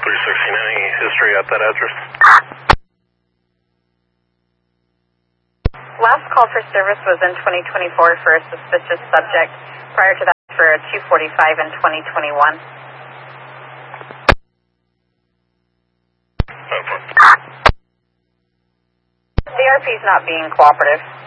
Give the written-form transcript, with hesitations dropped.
369, any history at that address? Last call for service was in 2024 for a suspicious subject. Prior to that, for a 245 in 2021. The RP is not being cooperative.